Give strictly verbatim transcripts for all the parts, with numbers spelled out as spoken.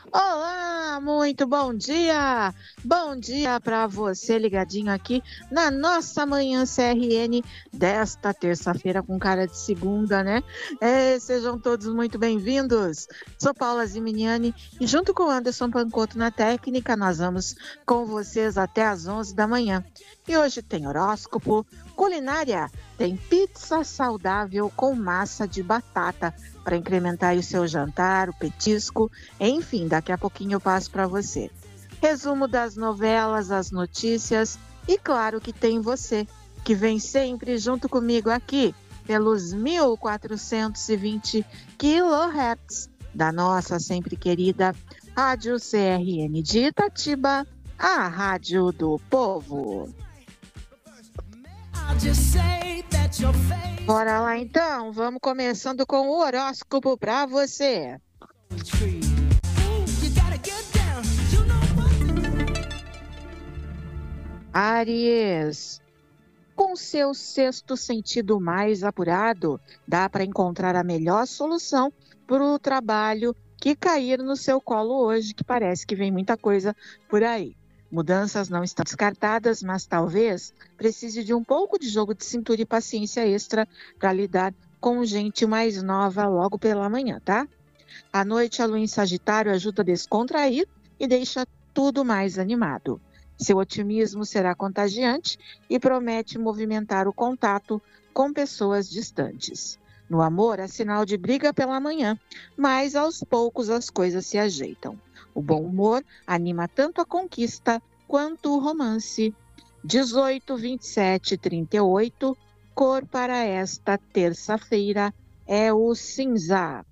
Olá, muito bom dia! Bom dia para você ligadinho aqui na nossa Manhã C R N desta terça-feira com cara de segunda, né? É, sejam todos muito bem-vindos. Sou Paula Ziminiani e junto com Anderson Pancotto na técnica, nós vamos com vocês até às onze da manhã. E hoje tem horóscopo, culinária, tem pizza saudável com massa de batata para incrementar o seu jantar, o petisco, enfim, daqui a pouquinho eu passo para você. Resumo das novelas, as notícias e claro que tem você, que vem sempre junto comigo aqui pelos mil quatrocentos e vinte quilohertz da nossa sempre querida Rádio C R N de Itatiba, a Rádio do Povo. Bora lá então, vamos começando com o horóscopo para você. Áries, com seu sexto sentido mais apurado, dá para encontrar a melhor solução para o trabalho que cair no seu colo hoje, que parece que vem muita coisa por aí. Mudanças não estão descartadas, mas talvez precise de um pouco de jogo de cintura e paciência extra para lidar com gente mais nova logo pela manhã, tá? À noite, a lua em Sagitário ajuda a descontrair e deixa tudo mais animado. Seu otimismo será contagiante e promete movimentar o contato com pessoas distantes. No amor, é sinal de briga pela manhã, mas aos poucos as coisas se ajeitam. O bom humor anima tanto a conquista quanto o romance. dezoito, vinte e sete, trinta e oito, cor para esta terça-feira é o cinza.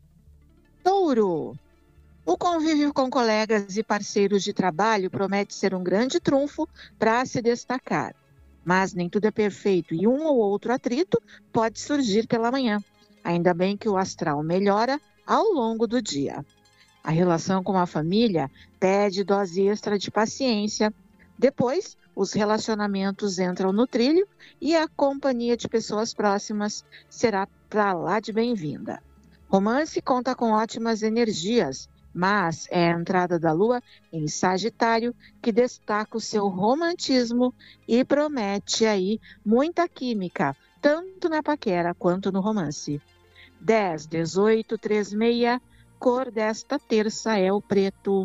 Touro, o convívio com colegas e parceiros de trabalho promete ser um grande trunfo para se destacar. Mas nem tudo é perfeito e um ou outro atrito pode surgir pela manhã. Ainda bem que o astral melhora ao longo do dia. A relação com a família pede dose extra de paciência. Depois, os relacionamentos entram no trilho e a companhia de pessoas próximas será para lá de bem-vinda. Romance conta com ótimas energias, mas é a entrada da lua em Sagitário que destaca o seu romantismo e promete aí muita química, tanto na paquera quanto no romance. dez, dezoito, trinta e seis, cor desta terça é o preto.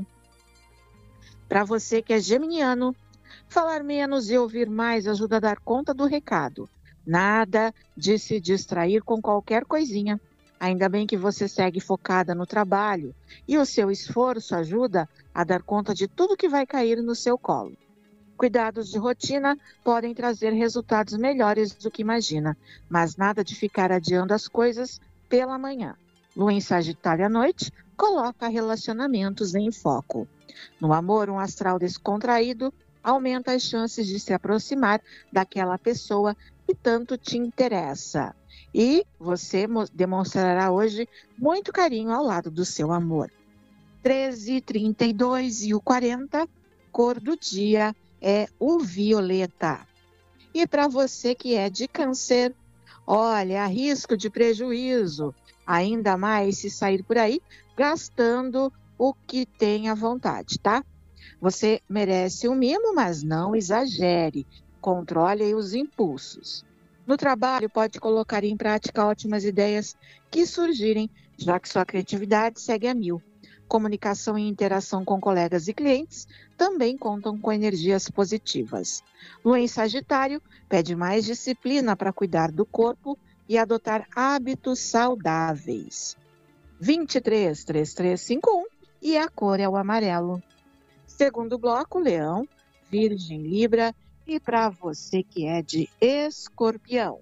Para você que é geminiano, falar menos e ouvir mais ajuda a dar conta do recado. Nada de se distrair com qualquer coisinha. Ainda bem que você segue focada no trabalho e o seu esforço ajuda a dar conta de tudo que vai cair no seu colo. Cuidados de rotina podem trazer resultados melhores do que imagina, mas nada de ficar adiando as coisas pela manhã. Lua em Sagitário à noite coloca relacionamentos em foco. No amor, um astral descontraído aumenta as chances de se aproximar daquela pessoa que tanto te interessa. E você demonstrará hoje muito carinho ao lado do seu amor. treze, trinta e dois e o quarenta, cor do dia é o violeta. E para você que é de Câncer, olha, há risco de prejuízo, ainda mais se sair por aí gastando o que tem à vontade, tá? Você merece um mimo, mas não exagere. Controle os impulsos. No trabalho, pode colocar em prática ótimas ideias que surgirem, já que sua criatividade segue a mil. Comunicação e interação com colegas e clientes também contam com energias positivas. Lua em Sagitário pede mais disciplina para cuidar do corpo e adotar hábitos saudáveis. vinte e três, trinta e três, cinquenta e um e a cor é o amarelo. Segundo bloco, Leão, Virgem, Libra e para você que é de Escorpião.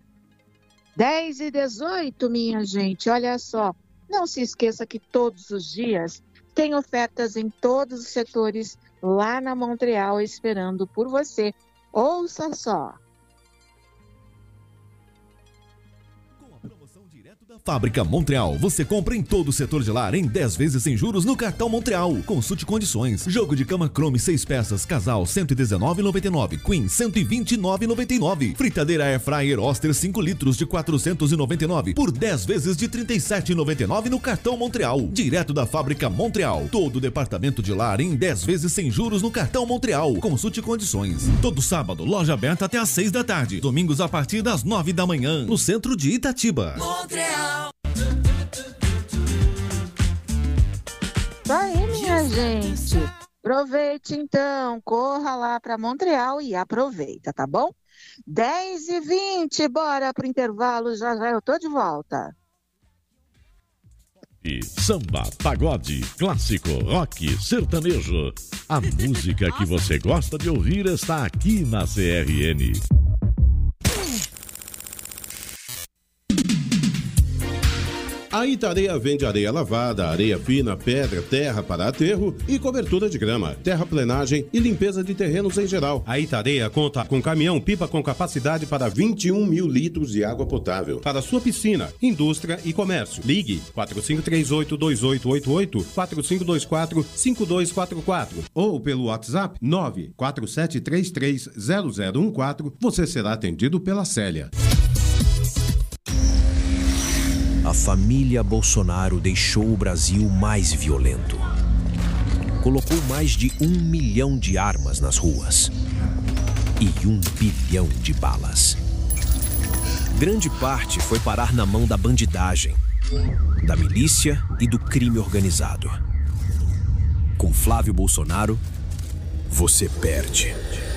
dez e dezoito, minha gente, olha só. Não se esqueça que todos os dias tem ofertas em todos os setores lá na Montreal esperando por você. Ouça só. Com a promoção direto da Fábrica Montreal. Você compra em todo o setor de lar em dez vezes sem juros no cartão Montreal. Consulte condições. Jogo de cama Chrome seis peças, casal cento e dezenove reais e noventa e nove centavos, Queen cento e vinte e nove reais e noventa e nove centavos. Fritadeira Air Fryer Oster cinco litros de quatrocentos e noventa e nove reais por dez vezes de trinta e sete reais e noventa e nove centavos no cartão Montreal. Direto da Fábrica Montreal. Todo o departamento de lar em dez vezes sem juros no cartão Montreal. Consulte condições. Todo sábado, loja aberta até às seis da tarde. Domingos a partir das nove da manhã, no centro de Itatiba. Montreal. Tá aí, minha gente. Aproveite então, corra lá para Montreal e aproveita, tá bom? dez e vinte, bora pro intervalo, já já eu tô de volta. E samba, pagode, clássico, rock, sertanejo. A música que você gosta de ouvir está aqui na C R N. A Itareia vende areia lavada, areia fina, pedra, terra para aterro e cobertura de grama, terraplenagem e limpeza de terrenos em geral. A Itareia conta com caminhão-pipa com capacidade para vinte e um mil litros de água potável. Para sua piscina, indústria e comércio. Ligue quatro cinco três oito, dois oito oito oito, quatro cinco dois quatro, cinco dois quatro quatro ou pelo WhatsApp nove quatro sete três três zero zero um quatro. Você será atendido pela Célia. A família Bolsonaro deixou o Brasil mais violento. Colocou mais de um milhão de armas nas ruas e um bilhão de balas. Grande parte foi parar na mão da bandidagem, da milícia e do crime organizado. Com Flávio Bolsonaro, você perde.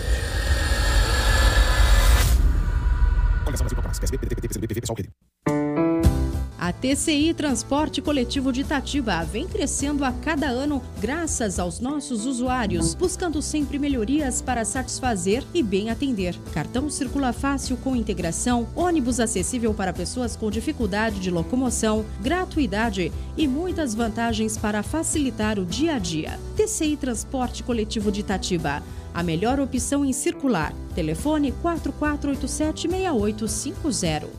A T C I Transporte Coletivo de Itatiba vem crescendo a cada ano graças aos nossos usuários, buscando sempre melhorias para satisfazer e bem atender. Cartão circula fácil com integração, ônibus acessível para pessoas com dificuldade de locomoção, gratuidade e muitas vantagens para facilitar o dia a dia. T C I Transporte Coletivo de Itatiba, a melhor opção em circular. Telefone quatro quatro oito sete, seis oito cinco zero.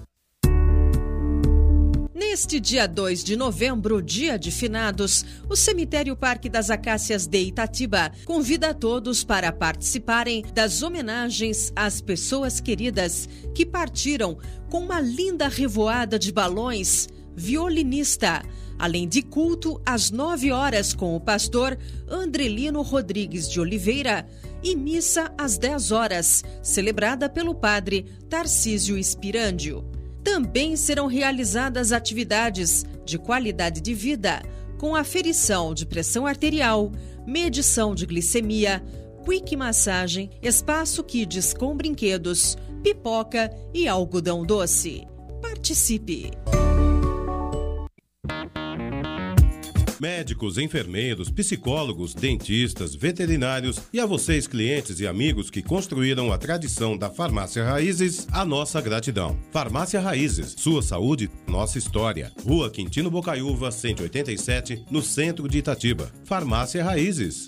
Neste dia dois de novembro, dia de finados, o Cemitério Parque das Acácias de Itatiba convida a todos para participarem das homenagens às pessoas queridas que partiram com uma linda revoada de balões, violinista, além de culto às nove horas com o pastor Andrelino Rodrigues de Oliveira e missa às dez horas, celebrada pelo padre Tarcísio Spirândio. Também serão realizadas atividades de qualidade de vida, com aferição de pressão arterial, medição de glicemia, quick massagem, espaço kids com brinquedos, pipoca e algodão doce. Participe! Médicos, enfermeiros, psicólogos, dentistas, veterinários e a vocês, clientes e amigos que construíram a tradição da Farmácia Raízes, a nossa gratidão. Farmácia Raízes, sua saúde, nossa história. Rua Quintino Bocaiúva, cento e oitenta e sete, no centro de Itatiba. Farmácia Raízes.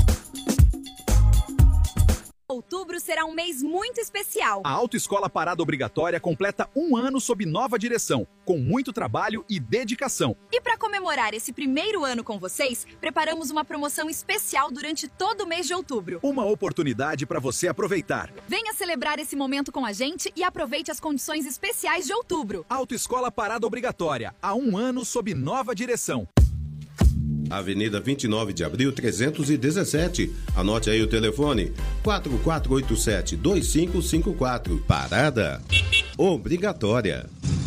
Outubro será um mês muito especial. A Autoescola Parada Obrigatória completa um ano sob nova direção, com muito trabalho e dedicação. E para comemorar esse primeiro ano com vocês, preparamos uma promoção especial durante todo o mês de outubro. Uma oportunidade para você aproveitar. Venha celebrar esse momento com a gente e aproveite as condições especiais de outubro. Autoescola Parada Obrigatória, há um ano sob nova direção. Avenida vinte e nove de abril, trezentos e dezessete. Anote aí o telefone: quatro quatro oito sete, dois cinco cinco quatro. Parada obrigatória.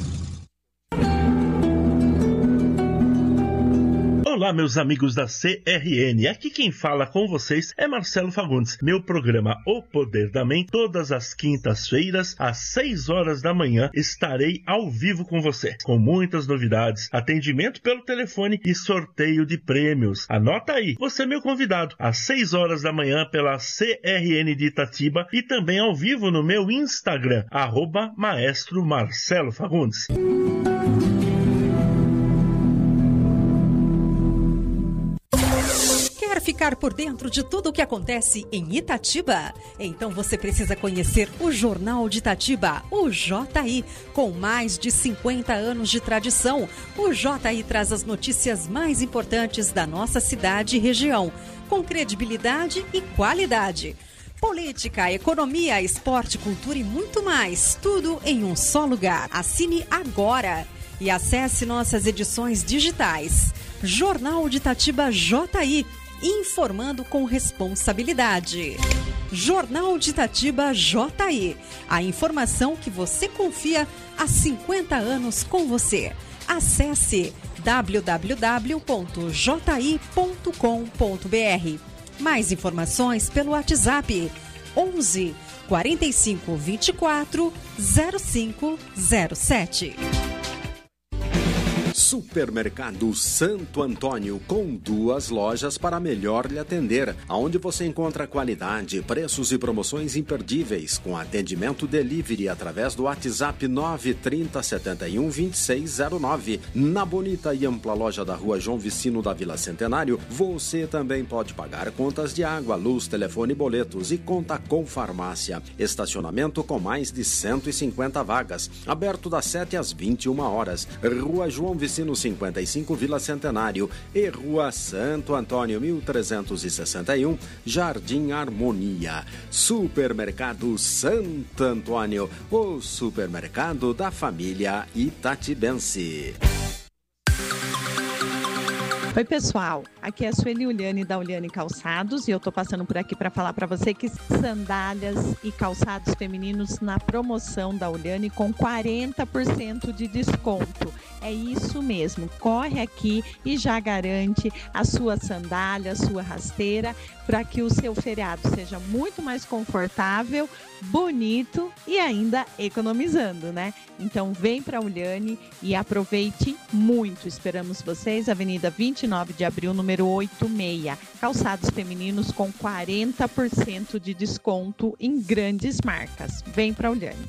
Olá, meus amigos da C R N. Aqui quem fala com vocês é Marcelo Fagundes. Meu programa O Poder da Mente, todas as quintas-feiras, às seis horas da manhã, estarei ao vivo com você, com muitas novidades, atendimento pelo telefone e sorteio de prêmios. Anota aí, você é meu convidado, às seis horas da manhã, pela C R N de Itatiba e também ao vivo no meu Instagram, arroba Maestro Marcelo Fagundes. Quer ficar por dentro de tudo o que acontece em Itatiba? Então você precisa conhecer o Jornal de Itatiba, o J I. Com mais de cinquenta anos de tradição, o J I traz as notícias mais importantes da nossa cidade e região, com credibilidade e qualidade. Política, economia, esporte, cultura e muito mais. Tudo em um só lugar. Assine agora e acesse nossas edições digitais. Jornal de Itatiba J I, informando com responsabilidade. Jornal de Itatiba J I, a informação que você confia há cinquenta anos com você. Acesse w w w ponto j i ponto com ponto b r. Mais informações pelo WhatsApp onze, quarenta e cinco, vinte e quatro, zero cinco zero sete. Supermercado Santo Antônio, com duas lojas para melhor lhe atender, onde você encontra qualidade, preços e promoções imperdíveis, com atendimento delivery através do WhatsApp nove trinta, setenta e um, vinte e seis zero nove. Na bonita e ampla loja da Rua João Vicino da Vila Centenário, você também pode pagar contas de água, luz, telefone e boletos, e conta com farmácia. Estacionamento com mais de cento e cinquenta vagas, aberto das sete às vinte e uma horas. Rua João Vicino cinquenta e cinco, Vila Centenário, e Rua Santo Antônio mil trezentos e sessenta e um, Jardim Harmonia. Supermercado Santo Antônio, o supermercado da família itatibense. Oi pessoal, aqui é a Sueli Uliane da Uliane Calçados e eu tô passando por aqui para falar para você que sandálias e calçados femininos na promoção da Uliane com quarenta por cento de desconto. É isso mesmo, corre aqui e já garante a sua sandália, a sua rasteira, para que o seu feriado seja muito mais confortável, bonito e ainda economizando, né? Então vem para a Uliane e aproveite muito. Esperamos vocês, Avenida vinte e nove de abril, número oitenta e seis. Calçados femininos com quarenta por cento de desconto em grandes marcas. Vem para a Uliane.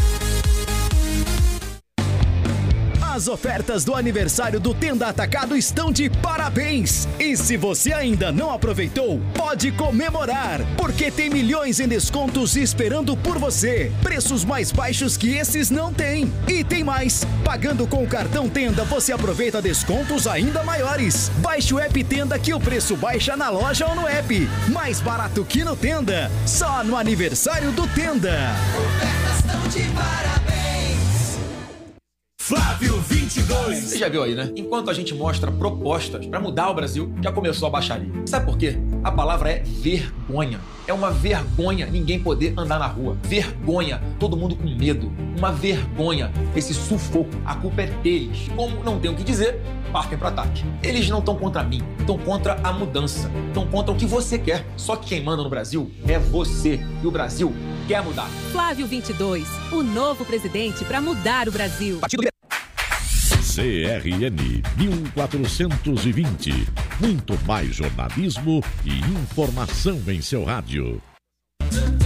As ofertas do aniversário do Tenda Atacado estão de parabéns! E se você ainda não aproveitou, pode comemorar, porque tem milhões em descontos esperando por você. Preços mais baixos que esses não tem. E tem mais! Pagando com o cartão Tenda, você aproveita descontos ainda maiores. Baixe o app Tenda que o preço baixa na loja ou no app. Mais barato que no Tenda. Só no aniversário do Tenda. Ofertas estão de parabéns! Flávio vinte e dois. Você já viu aí, né? Enquanto a gente mostra propostas para mudar o Brasil, já começou a baixaria. Sabe por quê? A palavra é vergonha. É uma vergonha ninguém poder andar na rua. Vergonha, todo mundo com medo. Uma vergonha, esse sufoco. A culpa é deles. Como não tem o que dizer, partem para ataque. Eles não estão contra mim, estão contra a mudança. Estão contra o que você quer. Só que quem manda no Brasil é você. E o Brasil quer mudar. Flávio vinte e dois, o novo presidente para mudar o Brasil. Partido C R N mil quatrocentos e vinte. Muito mais jornalismo e informação em seu rádio.